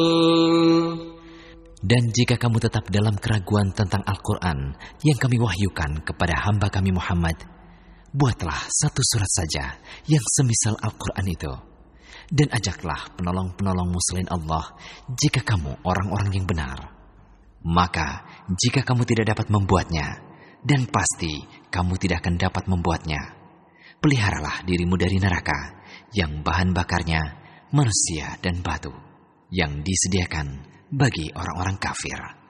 Dan jika kamu tetap dalam keraguan tentang Al-Quran yang kami wahyukan kepada hamba kami Muhammad, buatlah satu surat saja yang semisal Al-Quran itu. Dan ajaklah penolong-penolongmu selain Allah jika kamu orang-orang yang benar. Maka jika kamu tidak dapat membuatnya, dan pasti kamu tidak akan dapat membuatnya, peliharalah dirimu dari neraka yang bahan bakarnya manusia dan batu, yang disediakan bagi orang-orang kafir.